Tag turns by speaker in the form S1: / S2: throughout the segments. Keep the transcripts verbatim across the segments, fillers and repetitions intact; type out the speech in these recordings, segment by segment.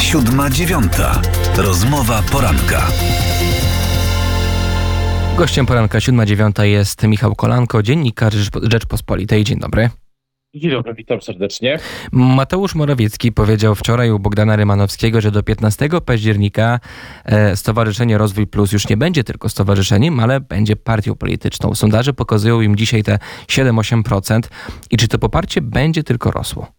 S1: Siódma dziewiąta. Rozmowa poranka.
S2: Gościem poranka siódma dziewiąta jest Michał Kolanko, dziennikarz Rzeczpospolitej. Dzień dobry.
S3: Dzień dobry, witam serdecznie.
S2: Mateusz Morawiecki powiedział wczoraj u Bogdana Rymanowskiego, że do piętnastego października Stowarzyszenie Rozwój Plus już nie będzie tylko stowarzyszeniem, ale będzie partią polityczną. Sondaże pokazują im dzisiaj te siedem osiem procent. I czy to poparcie będzie tylko rosło?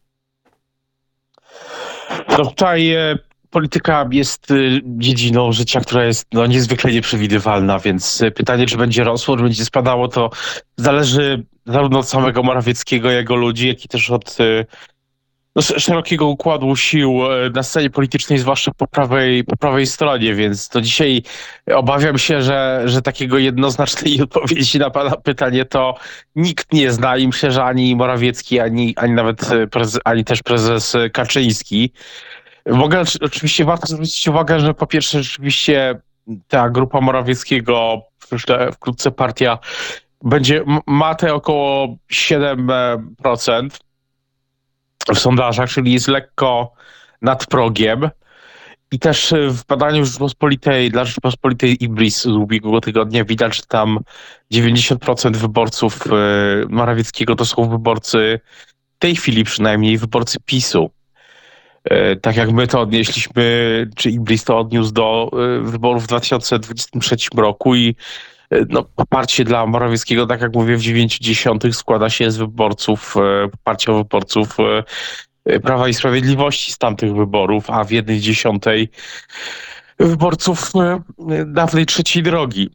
S3: No tutaj e, polityka jest e, dziedziną życia, która jest no, niezwykle nieprzewidywalna, więc e, pytanie, czy będzie rosło, czy będzie spadało, to zależy zarówno od samego Morawieckiego, jego ludzi, jak i też od e, no, szerokiego układu sił e, na scenie politycznej, zwłaszcza po prawej, po prawej stronie, więc to dzisiaj obawiam się, że, że takiego jednoznacznej odpowiedzi na pana pytanie to nikt nie zna i myślę, że ani Morawiecki, ani, ani nawet e, preze, ani też prezes Kaczyński. Mogę, oczywiście warto zwrócić uwagę, że po pierwsze rzeczywiście ta grupa Morawieckiego, myślę wkrótce partia, będzie, ma te około siedem procent w sondażach, czyli jest lekko nad progiem. I też w badaniu Rzeczpospolitej, dla Rzeczpospolitej Ibris z ubiegłego tygodnia widać, że tam dziewięćdziesiąt procent wyborców Morawieckiego to są wyborcy, w tej chwili przynajmniej, wyborcy PiSu. Tak jak my to odnieśliśmy, czy Ibris to odniósł do wyborów w dwa tysiące dwudziestym trzecim roku i no, poparcie dla Morawieckiego, tak jak mówię, w dziewięć dziesiątych składa się z wyborców, poparcia wyborców Prawa i Sprawiedliwości z tamtych wyborów, a w jednej dziesiątej wyborców dawnej trzeciej drogi.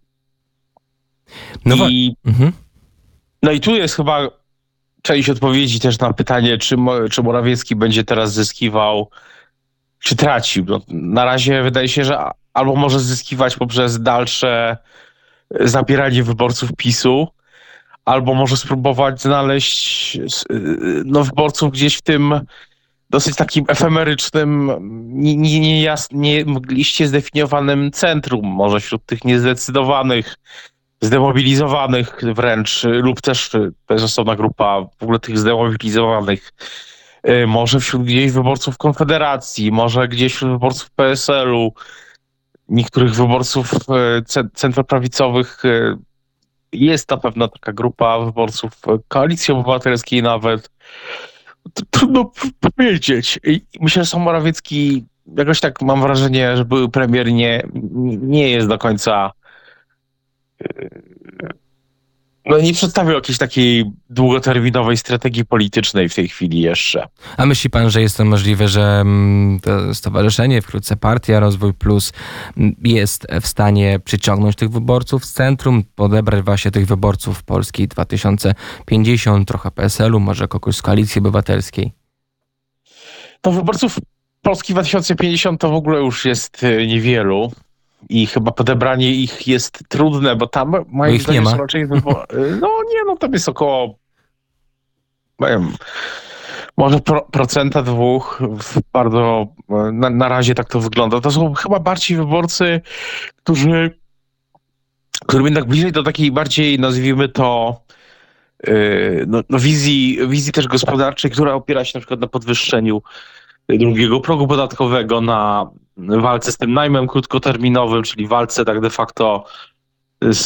S2: No,
S3: I,
S2: mhm.
S3: no i tu jest chyba część odpowiedzi też na pytanie, czy, czy Morawiecki będzie teraz zyskiwał, czy tracił. No, na razie wydaje się, że albo może zyskiwać poprzez dalsze zabieranie wyborców PiSu, albo może spróbować znaleźć no, wyborców gdzieś w tym dosyć takim efemerycznym, nie, nie, nie, jasn- nie mgliście zdefiniowanym centrum, może wśród tych niezdecydowanych, zdemobilizowanych wręcz, lub też to jest osobna grupa w ogóle tych zdemobilizowanych, może wśród gdzieś wyborców Konfederacji, może gdzieś wśród wyborców P S L u, niektórych wyborców centroprawicowych. Jest na pewno taka grupa wyborców Koalicji Obywatelskiej nawet. Trudno powiedzieć. Myślę, że sam Morawiecki, jakoś tak mam wrażenie, że były premier nie, nie jest do końca, no nie przedstawił jakiejś takiej długoterminowej strategii politycznej w tej chwili jeszcze.
S2: A myśli pan, że jest to możliwe, że to stowarzyszenie, wkrótce partia Rozwój Plus jest w stanie przyciągnąć tych wyborców z centrum, podebrać właśnie tych wyborców Polski dwa tysiące pięćdziesiąt, trochę P S L u, może kogoś z Koalicji Obywatelskiej?
S3: To wyborców Polski dwa tysiące pięćdziesiąt to w ogóle już jest niewielu. I chyba podebranie ich jest trudne, bo tam moim zdaniem są raczej wybory. No nie, no tam jest około nie wiem, może pro, procenta dwóch. Bardzo na, na razie tak to wygląda. To są chyba bardziej wyborcy, którzy którym jednak bliżej do takiej bardziej, nazwijmy to, yy, no, no wizji, wizji też gospodarczej, która opiera się na przykład na podwyższeniu drugiego progu podatkowego, na walce z tym najmem krótkoterminowym, czyli walce tak de facto z,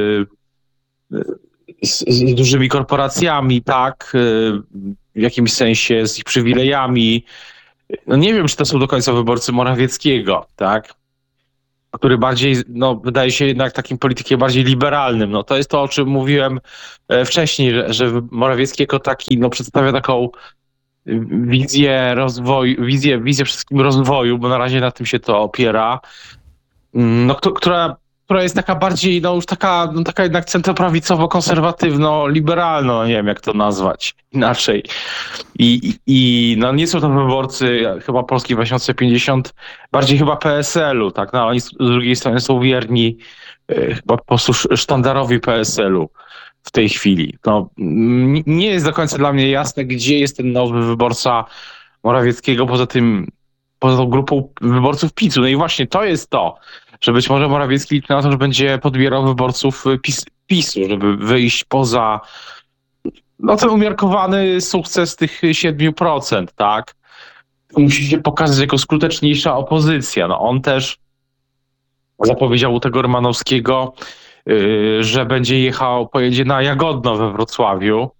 S3: z, z dużymi korporacjami, tak, w jakimś sensie z ich przywilejami. No nie wiem, czy to są do końca wyborcy Morawieckiego, tak, który bardziej, no wydaje się jednak takim politykiem bardziej liberalnym. No to jest to, o czym mówiłem wcześniej, że, że Morawiecki jako taki, no przedstawia taką wizję rozwoju, wizję, wizję przede wszystkim rozwoju, bo na razie na tym się to opiera, no, która, która jest taka bardziej, no już taka, no, taka jednak centroprawicowo-konserwatywno-liberalno, nie wiem jak to nazwać inaczej. I, i, i no nie są to wyborcy chyba Polski dwa tysiące pięćdziesiąt, bardziej chyba P S L u, tak, no oni z drugiej strony są wierni y, chyba po prostu sztandarowi P S L u. W tej chwili. No, nie jest do końca dla mnie jasne, gdzie jest ten nowy wyborca Morawieckiego poza tym, poza tą grupą wyborców PiSu. No i właśnie to jest to, że być może Morawiecki liczy na to, że będzie podbierał wyborców PiS, PiSu, żeby wyjść poza no, ten umiarkowany sukces tych siedem procent, tak? musi się pokazać jako skuteczniejsza opozycja. No on też zapowiedział u tego Rymanowskiego, yy, że będzie jechał, pojedzie na Jagodno we Wrocławiu,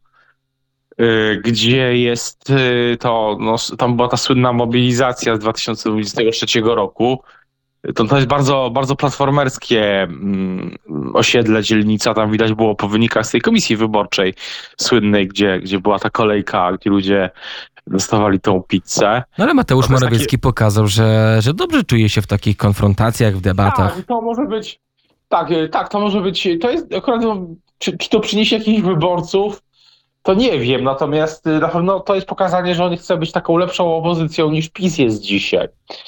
S3: yy, gdzie jest yy, to, no, tam była ta słynna mobilizacja z dwa tysiące dwudziestego trzeciego roku. To, to jest bardzo, bardzo platformerskie mm, osiedle, dzielnica. Tam widać było po wynikach z tej komisji wyborczej słynnej, gdzie, gdzie była ta kolejka, gdzie ludzie dostawali tą pizzę.
S2: No ale Mateusz
S3: To jest
S2: Morawiecki
S3: takie-
S2: pokazał, że, że dobrze czuje się w takich konfrontacjach, w debatach.
S3: Tak, to może być. Tak, y, tak, to może być. To jest akurat. No, czy, czy to przyniesie jakichś wyborców? To nie wiem. Natomiast y, na pewno to jest pokazanie, że on chce być taką lepszą opozycją niż PiS jest dzisiaj.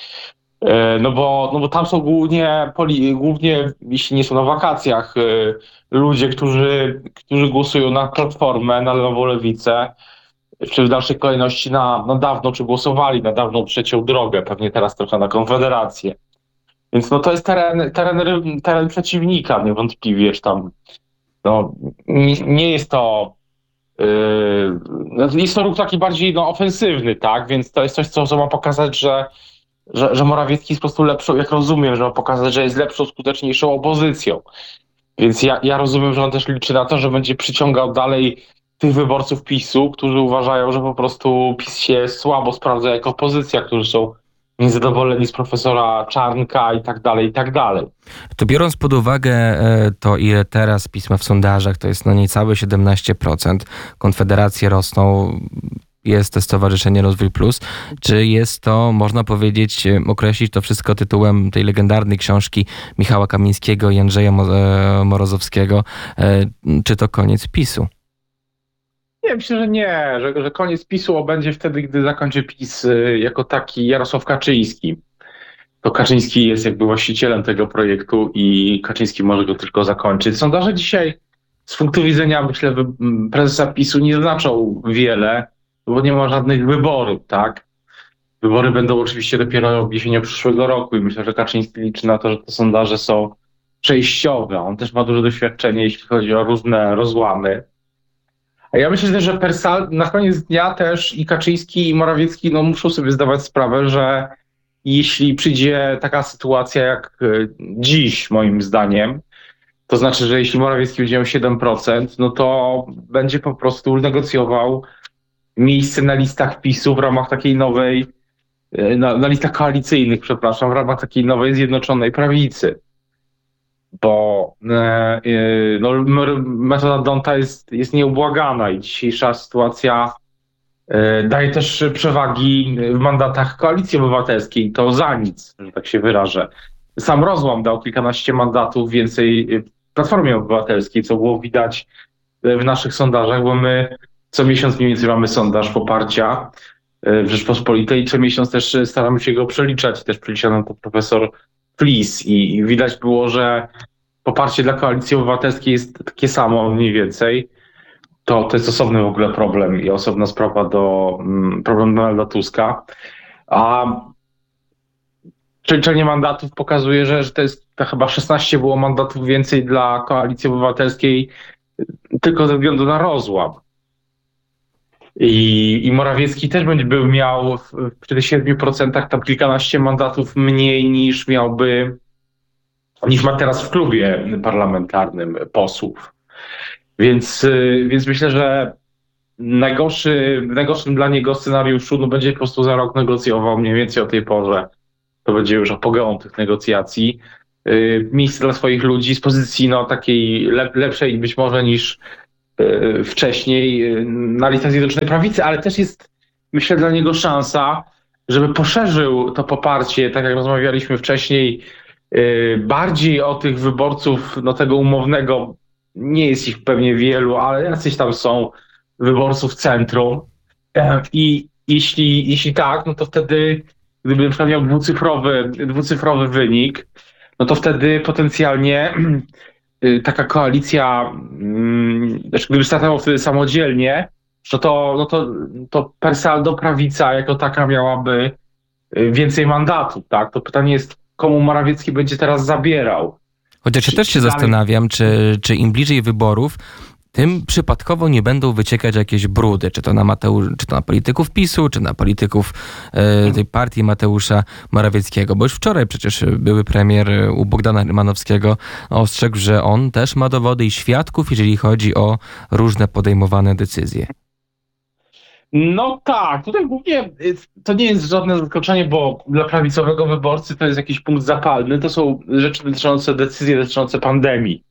S3: E, No bo, no bo tam są głównie, poli, głównie, jeśli nie są na wakacjach, y, ludzie, którzy, którzy głosują na Platformę, na Nową Lewicę, czy w dalszej kolejności na, na dawną, czy głosowali na dawną trzecią drogę, pewnie teraz trochę na Konfederację. Więc no to jest teren, teren, ry- teren przeciwnika, niewątpliwie, że tam no, nie, nie jest to yy, no, jest to ruch taki bardziej no, ofensywny, tak? Więc to jest coś, co, co ma pokazać, że, że, że Morawiecki jest po prostu lepszą, jak rozumiem, że ma pokazać, że jest lepszą, skuteczniejszą opozycją. Więc ja, ja rozumiem, że on też liczy na to, że będzie przyciągał dalej tych wyborców PiSu, którzy uważają, że po prostu PiS się słabo sprawdza jako opozycja, którzy są niezadowoleni z profesora Czarnka i tak dalej, i tak dalej.
S2: To biorąc pod uwagę e, to, ile teraz PiS ma w sondażach, to jest no niecałe siedemnaście procent. Konfederacje rosną, jest to Stowarzyszenie Rozwój Plus. Czy jest to, można powiedzieć, e, określić to wszystko tytułem tej legendarnej książki Michała Kamińskiego i Andrzeja Mo- e, Morozowskiego? E, Czy to koniec PiSu?
S3: Nie, myślę, że nie, że, że koniec PiSu będzie wtedy, gdy zakończy PiS y, jako taki Jarosław Kaczyński. To Kaczyński jest jakby właścicielem tego projektu i Kaczyński może go tylko zakończyć. Sondaże dzisiaj z punktu widzenia, myślę, wy- m, prezesa PiSu nie znaczą wiele, bo nie ma żadnych wyborów, tak? Wybory będą oczywiście dopiero jesienią przyszłego roku i myślę, że Kaczyński liczy na to, że te sondaże są przejściowe. On też ma duże doświadczenie, jeśli chodzi o różne rozłamy. A ja myślę też, że persal, na koniec dnia też i Kaczyński, i Morawiecki no, muszą sobie zdawać sprawę, że jeśli przyjdzie taka sytuacja jak e, dziś, moim zdaniem, to znaczy, że jeśli Morawiecki będzie miał siedem procent, no to będzie po prostu negocjował miejsce na listach PiSu w ramach takiej nowej, e, na, na listach koalicyjnych, przepraszam, w ramach takiej nowej Zjednoczonej Prawicy. Bo e, e, no, m- metoda Donta jest, jest nieubłagana i dzisiejsza sytuacja e, daje też przewagi w mandatach Koalicji Obywatelskiej. To za nic, że tak się wyrażę. Sam rozłam dał kilkanaście mandatów więcej e, Platformie Obywatelskiej, co było widać e, w naszych sondażach, bo my co miesiąc mniej więcej mamy sondaż poparcia e, w Rzeczpospolitej i co miesiąc też staramy się go przeliczać. Też przeliczał nam to profesor Flis i, i widać było, że poparcie dla Koalicji Obywatelskiej jest takie samo mniej więcej. To, to jest osobny w ogóle problem i osobna sprawa do mm, problem Donalda Tuska. A przeliczenie mandatów pokazuje, że, że to jest to chyba szesnaście było mandatów więcej dla Koalicji Obywatelskiej tylko ze względu na rozłam. I, i Morawiecki też będzie był miał w, przy tych siedmiu procentach tam kilkanaście mandatów mniej niż miałby niż ma teraz w klubie parlamentarnym posłów. Więc, y, więc myślę, że najgorszy, w najgorszym dla niego scenariuszu no będzie po prostu za rok negocjował mniej więcej o tej porze. To będzie już apogeum tych negocjacji. Y, Miejsce dla swoich ludzi z pozycji no, takiej lep, lepszej być może niż y, wcześniej y, na listach Zjednoczonej Prawicy, ale też jest, myślę, dla niego szansa, żeby poszerzył to poparcie, tak jak rozmawialiśmy wcześniej, bardziej o tych wyborców, no tego umownego, nie jest ich pewnie wielu, ale jacyś tam są wyborców centrum. I jeśli, jeśli tak, no to wtedy, gdyby na przykład miał dwucyfrowy, dwucyfrowy wynik, no to wtedy potencjalnie taka koalicja, znaczy gdyby startował wtedy samodzielnie, no to, no to, to per saldo prawica jako taka miałaby więcej mandatów, tak? To pytanie jest, komu Morawiecki będzie teraz zabierał.
S2: Chociaż ja
S3: Czy-
S2: też się
S3: czy dalej-
S2: zastanawiam, czy, czy im bliżej wyborów, tym przypadkowo nie będą wyciekać jakieś brudy, czy to na, Mateusz, czy to na polityków PiSu, czy na polityków e, tej partii Mateusza Morawieckiego. Bo już wczoraj przecież były premier u Bogdana Rymanowskiego ostrzegł, że on też ma dowody i świadków, jeżeli chodzi o różne podejmowane decyzje.
S3: No tak, tutaj głównie y, to nie jest żadne zaskoczenie, bo dla prawicowego wyborcy to jest jakiś punkt zapalny. To są rzeczy dotyczące decyzji dotyczące pandemii.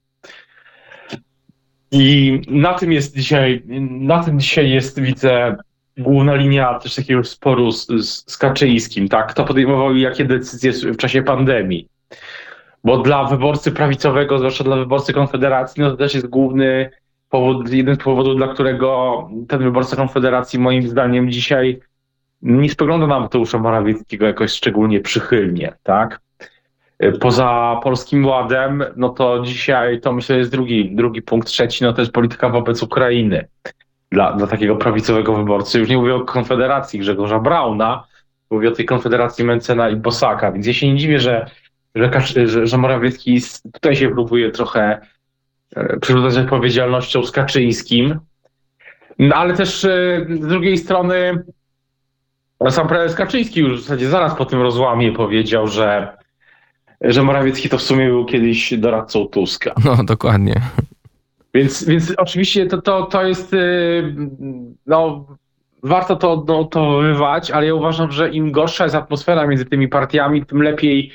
S3: I na tym jest dzisiaj, na tym dzisiaj jest, widzę, główna linia też takiego sporu z, z, z Kaczyńskim, tak? Kto podejmował i jakie decyzje w czasie pandemii. Bo dla wyborcy prawicowego, zwłaszcza dla wyborcy Konfederacji, no to też jest główny powód, jeden z powodów, dla którego ten wyborca Konfederacji moim zdaniem dzisiaj nie spogląda na Mateusza Morawieckiego jakoś szczególnie przychylnie, tak? Poza Polskim Ładem, no to dzisiaj to myślę jest drugi, drugi punkt, trzeci, no to jest polityka wobec Ukrainy. Dla, dla takiego prawicowego wyborcy. Już nie mówię o Konfederacji Grzegorza Brauna, mówię o tej Konfederacji Mencena i Bosaka, więc ja się nie dziwię, że, że, że, że Morawiecki tutaj się próbuje trochę przerzucać odpowiedzialnością z Kaczyńskim. No ale też z drugiej strony sam prezes Kaczyński już w zasadzie zaraz po tym rozłamie powiedział, że, że Morawiecki to w sumie był kiedyś doradcą Tuska.
S2: No, dokładnie.
S3: Więc, więc oczywiście to, to, to jest, no warto to, no, to wywać, ale ja uważam, że im gorsza jest atmosfera między tymi partiami, tym lepiej,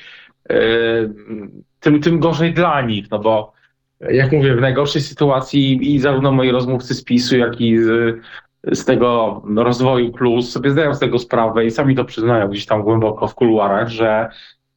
S3: tym, tym gorzej dla nich, no bo jak mówię, w najgorszej sytuacji i zarówno moi rozmówcy z PiSu, jak i z, z tego rozwoju plus sobie zdają z tego sprawę i sami to przyznają gdzieś tam głęboko w kuluarach, że,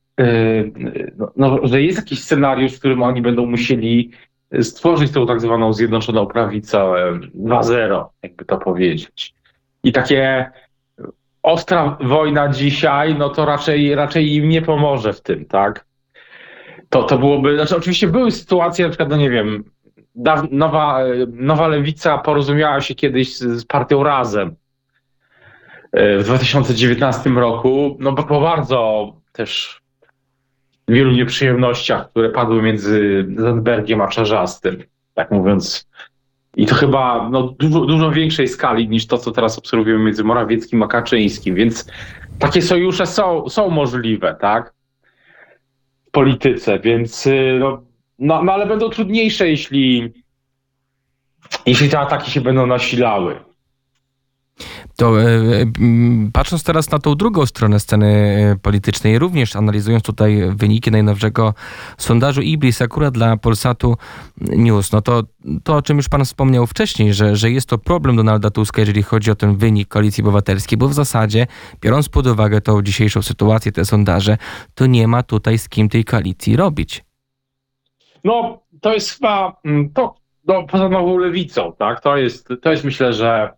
S3: no, no, że jest jakiś scenariusz, w którym oni będą musieli stworzyć tą tak zwaną Zjednoczoną Prawicę dwa zero, jakby to powiedzieć. I takie ostra wojna dzisiaj, no to raczej, raczej im nie pomoże w tym, tak? To, to byłoby, znaczy oczywiście były sytuacje, na przykład, no nie wiem, da, nowa, nowa Lewica porozumiała się kiedyś z, z partią Razem w dwa tysiące dziewiętnastym roku, no bo po bardzo też wielu nieprzyjemnościach, które padły między Zandbergiem a Czarzastym, tak mówiąc. I to chyba no, dużo, dużo większej skali niż to, co teraz obserwujemy między Morawieckim a Kaczyńskim, więc takie sojusze są, są możliwe, tak? W polityce, więc no, no, no ale będą trudniejsze, jeśli, jeśli te ataki się będą nasilały.
S2: To e, patrząc teraz na tą drugą stronę sceny politycznej, również analizując tutaj wyniki najnowszego sondażu Ibris akurat dla Polsatu News, no to to, o czym już pan wspomniał wcześniej, że, że jest to problem Donalda Tuska, jeżeli chodzi o ten wynik Koalicji Obywatelskiej, bo w zasadzie, biorąc pod uwagę tą dzisiejszą sytuację, te sondaże, to nie ma tutaj z kim tej koalicji robić.
S3: No, to jest chyba, to no, poza Nową Lewicą, tak, to jest, to jest myślę, że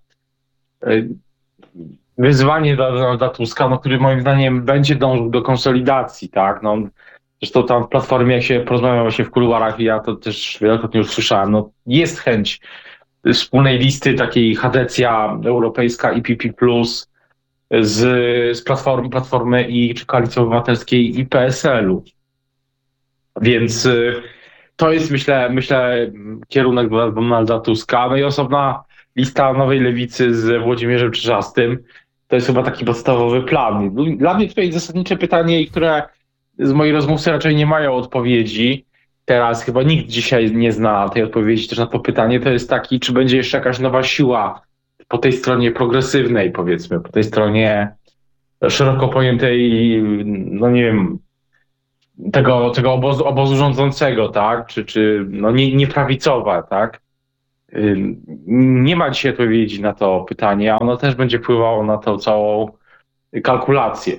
S3: wyzwanie dla Donalda Tuska, no, który moim zdaniem będzie dążył do konsolidacji, tak, no, zresztą tam w Platformie, jak się porozmawiało się w kuluarach, ja to też wielokrotnie już słyszałem, no, jest chęć wspólnej listy takiej Chadecja Europejska i P P plus z, z Platformy, Platformy i czy Koalicji Obywatelskiej i P S L-u. Więc to jest, myślę, myślę kierunek dla Donalda Tuska. No i osobna lista Nowej Lewicy z Włodzimierzem Czarzastym. To jest chyba taki podstawowy plan. Dla mnie tutaj zasadnicze pytanie, które z moich rozmówcy raczej nie mają odpowiedzi. Teraz chyba nikt dzisiaj nie zna tej odpowiedzi też na to pytanie. To jest taki, czy będzie jeszcze jakaś nowa siła po tej stronie progresywnej, powiedzmy, po tej stronie szeroko pojętej, no nie wiem, tego, tego obozu, obozu rządzącego, tak? Czy, czy no nie, nieprawicowa, tak? Nie ma dzisiaj odpowiedzi na to pytanie, a ono też będzie wpływało na tą całą kalkulację.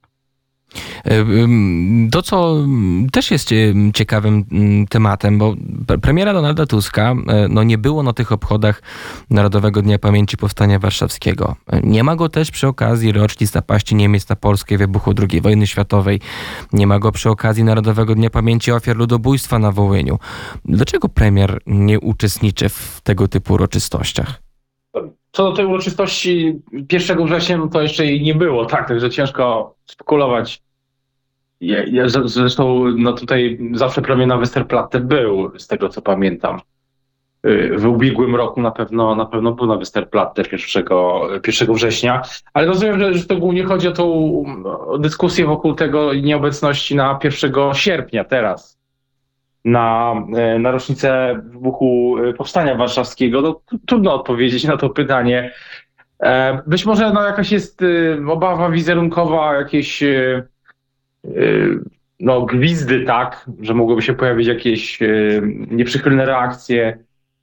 S2: To, co też jest ciekawym tematem, bo premiera Donalda Tuska no nie było na tych obchodach Narodowego Dnia Pamięci Powstania Warszawskiego. Nie ma go też przy okazji rocznic napaści Niemiec na Polskę i wybuchu drugiej wojny światowej. Nie ma go przy okazji Narodowego Dnia Pamięci Ofiar Ludobójstwa na Wołyniu. Dlaczego premier nie uczestniczy w tego typu uroczystościach?
S3: Co do tej uroczystości pierwszego września, no to jeszcze jej nie było, tak? Także ciężko spekulować. Ja, ja, zresztą no tutaj zawsze premier na Westerplatte był, z tego co pamiętam. w ubiegłym roku na pewno, na pewno był na Westerplatte pierwszego września, ale rozumiem, że, że to głównie chodzi o tą o dyskusję wokół tego nieobecności na pierwszego sierpnia teraz, na, na rocznicę wybuchu Powstania Warszawskiego. No, trudno odpowiedzieć na to pytanie. Być może no, jakaś jest obawa wizerunkowa, jakieś no, gwizdy, tak, że mogłyby się pojawić jakieś nieprzychylne reakcje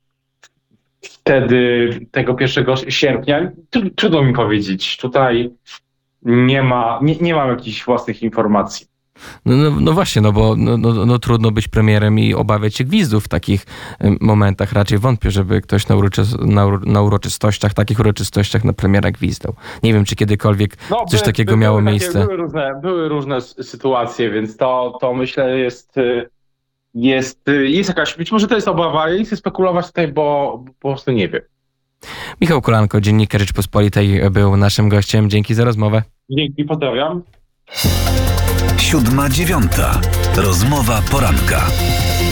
S3: wtedy, tego pierwszego sierpnia. Trudno mi powiedzieć. Tutaj nie ma, nie, nie mam jakichś własnych informacji.
S2: No, no, no właśnie, no bo no, no, no trudno być premierem i obawiać się gwizdów w takich em, momentach. Raczej wątpię, żeby ktoś na, uroczys na, uro na uroczystościach, takich uroczystościach na premiera gwizdał. Nie wiem, czy kiedykolwiek
S3: no,
S2: coś
S3: by,
S2: takiego
S3: by,
S2: miało
S3: były
S2: miejsce.
S3: Takie, były, różne, były różne sytuacje, więc to, to myślę jest, jest, jest jakaś, być może to jest obawa, ja nie chcę spekulować tutaj, bo, bo po prostu nie wiem.
S2: Michał Kolanko, dziennikarz Rzeczpospolitej, był naszym gościem. Dzięki za rozmowę.
S3: Dzięki, pozdrawiam.
S1: Siódma dziewiąta. Rozmowa poranka.